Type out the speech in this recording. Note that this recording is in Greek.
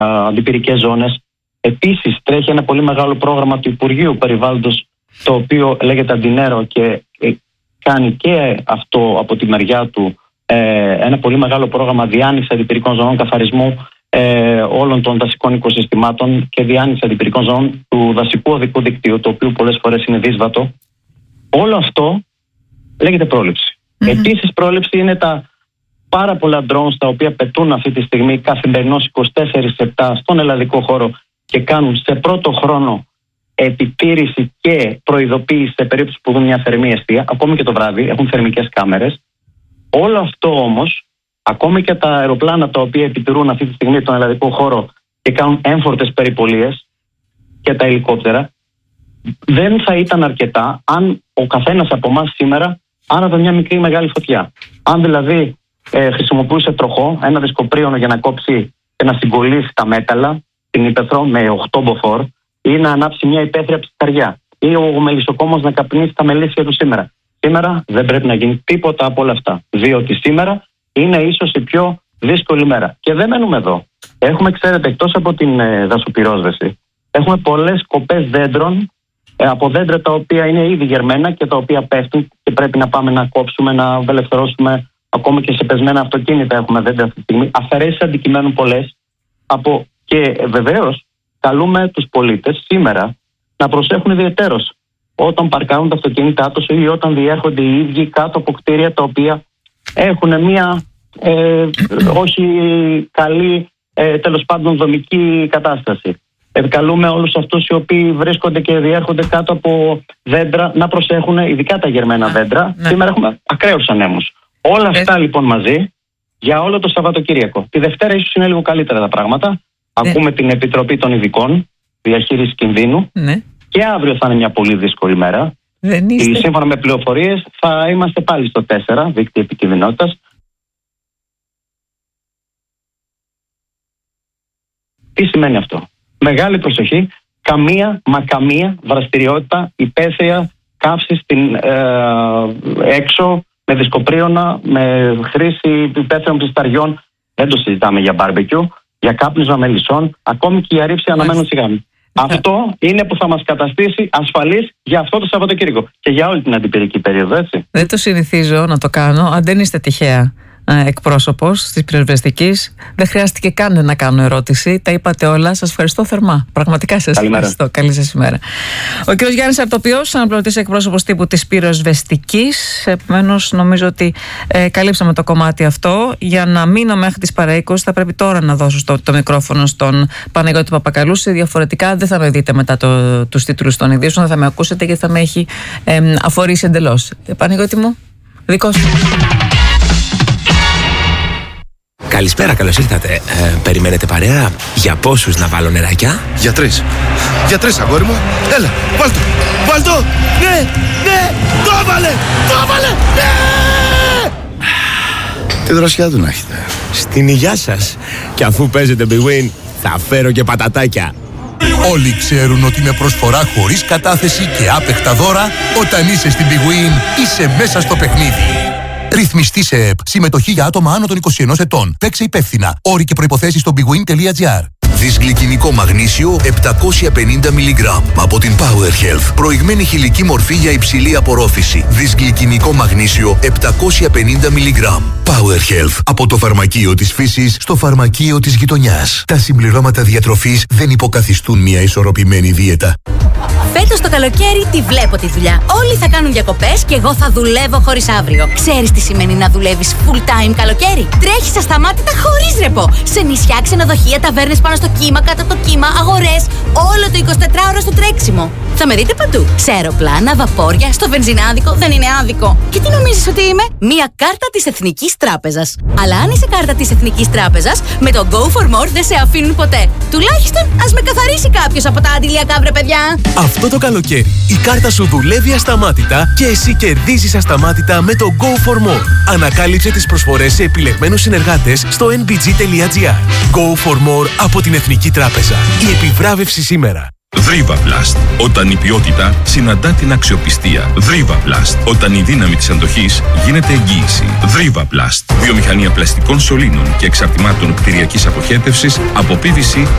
αντιπυρικές ζώνες. Επίσης τρέχει ένα πολύ μεγάλο πρόγραμμα του Υπουργείου Περιβάλλοντος, το οποίο λέγεται Αντινέρο και κάνει και αυτό από τη μεριά του ένα πολύ μεγάλο πρόγραμμα διάνοιξης αντιπυρικών ζωνών, καθαρισμού όλων των δασικών οικοσυστημάτων και διάνοιξης αντιπυρικών ζωνών του δασικού οδικού δικτύου, το οποίο πολλές φορές είναι δύσβατο. Όλο αυτό λέγεται πρόληψη. Επίσης πρόληψη είναι τα πάρα πολλά drones τα οποία πετούν αυτή τη στιγμή καθημερινώς 24/7 στον ελλαδικό χώρο και κάνουν σε πρώτο χρόνο επιτήρηση και προειδοποίηση σε περίπτωση που δουν μια θερμή εστία, ακόμη και το βράδυ, έχουν θερμικές κάμερες. Όλο αυτό όμως, ακόμη και τα αεροπλάνα τα οποία επιτηρούν αυτή τη στιγμή τον ελλαδικό χώρο και κάνουν έμφορτες περιπολίες και τα ελικόπτερα, δεν θα ήταν αρκετά αν ο καθένας από εμάς σήμερα άναβε μια μικρή μεγάλη φωτιά. Αν δηλαδή χρησιμοποιούσε τροχό, ένα δισκοπρίωνο για να κόψει και να συγκολλήσει τα μέταλλα, την ύπαιθρο με 8 μποφόρ, ή να ανάψει μια υπαίθρια ψυχαριά, ή ο μελισσοκόμος να καπνίσει τα μελίσια του σήμερα. Σήμερα δεν πρέπει να γίνει τίποτα από όλα αυτά, διότι σήμερα είναι ίσως η πιο δύσκολη μέρα. Και δεν μένουμε εδώ. Έχουμε, ξέρετε, εκτός από την δασοπυρόσβεση, έχουμε πολλές κοπές δέντρων, από δέντρα τα οποία είναι ήδη γερμένα και τα οποία πέφτουν και πρέπει να πάμε να κόψουμε, να απελευθερώσουμε. Ακόμα και σε πεσμένα αυτοκίνητα έχουμε δέντρα αυτή τη στιγμή. Αφαιρέσεις αντικειμένων πολλές. Και βεβαίως καλούμε τους πολίτες σήμερα να προσέχουν ιδιαιτέρως όταν παρκάρουν τα αυτοκίνητά τους ή όταν διέρχονται οι ίδιοι κάτω από κτίρια τα οποία έχουν μια όχι καλή τέλος πάντων δομική κατάσταση. Καλούμε όλους αυτούς οι οποίοι βρίσκονται και διέρχονται κάτω από δέντρα να προσέχουν, ειδικά τα γερμένα δέντρα. Σήμερα έχουμε ακραίους ανέμους. Όλα αυτά λοιπόν μαζί για όλο το Σαββατοκύριακο. Τη Δευτέρα ίσως είναι λίγο καλύτερα τα πράγματα. Ακούμε την Επιτροπή των Ειδικών Διαχείρισης Κινδύνου. Και αύριο θα είναι μια πολύ δύσκολη μέρα. Σύμφωνα με πληροφορίες θα είμαστε πάλι στο 4, δίκτυο επικινδυνότητας. Τι σημαίνει αυτό? Μεγάλη προσοχή, καμία δραστηριότητα υπαίθρια καύση έξω με δισκοπρίωνα, με χρήση υπαίθριων ψισταριών. Δεν το συζητάμε για μπάρμπεκιου, για κάπνισμα μελισσών, ακόμη και για ρήψη αναμένων τσιγάρων. Αυτό είναι που θα μας καταστήσει ασφαλείς για αυτό το Σαββατοκύριακο και για όλη την αντιπυρική περίοδο, έτσι. Δεν το συνηθίζω να το κάνω, αν δεν είστε τυχαία εκπρόσωπος της πυροσβεστικής. Δεν χρειάστηκε καν να κάνω ερώτηση. Τα είπατε όλα. Σας ευχαριστώ θερμά. Πραγματικά σας ευχαριστώ. Καλή σας ημέρα. Ο κ. Γιάννης Αρτοπιός, αναπληρωτής εκπρόσωπος τύπου της πυροσβεστικής. Επομένως, νομίζω ότι καλύψαμε το κομμάτι αυτό. Για να μείνω μέχρι τις παρά 20, θα πρέπει τώρα να δώσω το μικρόφωνο στον Παναγιώτη Παπακαλούση. Διαφορετικά δεν θα με δείτε μετά τους τίτλους των ειδήσεων. Θα με ακούσετε και θα με έχει αφορήσει εντελώς. Παναγιώτη μου, δικός σου. Καλησπέρα, καλώς ήρθατε. Περιμένετε παρέα? Για πόσους να βάλω νεράκια? Για 3. Για 3, αγόρι μου. Έλα, βάλ' το. Ναι, το έβαλε, ναι. Τι δροσιά του να έχετε. Στην υγειά σας. Και αφού παίζετε Big Win, θα φέρω και πατατάκια. Όλοι ξέρουν ότι με προσφορά χωρίς κατάθεση και άπεχτα δώρα, όταν είσαι στην Big Win, είσαι μέσα στο παιχνίδι. Ρυθμιστή σε ΕΠ. Συμμετοχή για άτομα άνω των 21 ετών. Παίξε υπεύθυνα. Όροι και προϋποθέσεις στο bigwin.gr. Δυσγλυκινικό μαγνήσιο 750 mg από την Power Health. Προηγμένη χηλική μορφή για υψηλή απορρόφηση. Δυσγλυκινικό μαγνήσιο 750 mg. Power Health. Από το φαρμακείο της φύσης στο φαρμακείο της γειτονιάς. Τα συμπληρώματα διατροφής δεν υποκαθιστούν μια ισορροπημένη δίαιτα. Φέτος το καλοκαίρι τη βλέπω τη δουλειά. Όλοι θα κάνουν διακοπές και εγώ θα δουλεύω χωρίς αύριο. Ξέρεις τι σημαίνει να δουλεύεις full time καλοκαίρι? Τρέχεις ασταμάτητα χωρίς ρεπό. Σε νησιά, ξενοδοχεία, ταβέρνες πάνω στο κύμα, κάτω από το κύμα, αγορές. Όλο το 24ωρο στο τρέξιμο. Θα με δείτε παντού. Σε αεροπλάνα, βαπόρια, στο βενζινάδικο. Δεν είναι άδικο. Και τι νομίζεις ότι είμαι? Μία κάρτα της Εθνικής Τράπεζας. Αλλά αν είσαι κάρτα της Εθνικής Τράπεζας, με το Go for More δεν σε αφήνουν ποτέ. Τουλάχιστον ας με καθαρίσει κάποιος από τα αντιλιακά, βρε παιδιά. Αυτό το καλοκαίρι η κάρτα σου δουλεύει ασταμάτητα και εσύ κερδίζεις ασταμάτητα με το Go for More. Ανακάλυψε τις προσφορές σε επιλεγμένους συνεργάτες στο nbg.gr. Go for More από την Εθνική Τράπεζα. Η επιβράβευση σήμερα. Δρίβα Blast. Όταν η ποιότητα συναντά την αξιοπιστία. Δρίβα Blast. Όταν η δύναμη της αντοχής γίνεται εγγύηση. Δρίβα Blast. Βιομηχανία πλαστικών σωλήνων και εξαρτημάτων κτηριακής αποχέτευσης από PVC